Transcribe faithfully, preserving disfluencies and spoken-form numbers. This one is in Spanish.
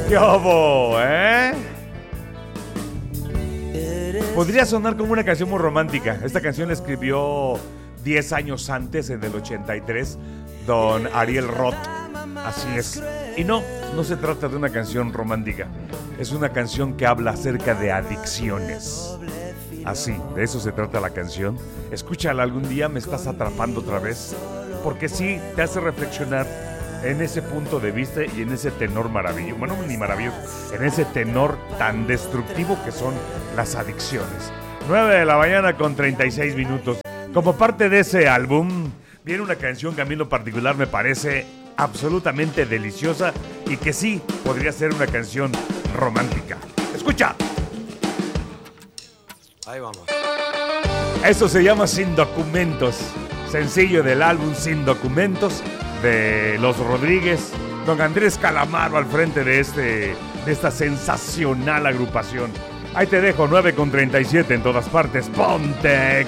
¿Qué hubo, eh? Podría sonar como una canción muy romántica. Esta canción la escribió diez años antes, en el ochenta y tres, don Ariel Roth. Así es. Y no, no se trata de una canción romántica. Es una canción que habla acerca de adicciones. Así, de eso se trata la canción. Escúchala algún día, me estás atrapando otra vez. Porque sí, te hace reflexionar en ese punto de vista y en ese tenor maravilloso. Bueno, ni maravilloso, en ese tenor tan destructivo que son las adicciones. nueve de la mañana con treinta y seis minutos. Como parte de ese álbum, viene una canción que a mí en lo particular me parece absolutamente deliciosa y que sí podría ser una canción romántica. ¡Escucha! Ahí vamos. Eso se llama Sin Documentos. Sencillo del álbum Sin Documentos de Los Rodríguez. Don Andrés Calamaro al frente de, este, de esta sensacional agrupación. Ahí te dejo, nueve con treinta y siete en todas partes. ¡Ponte!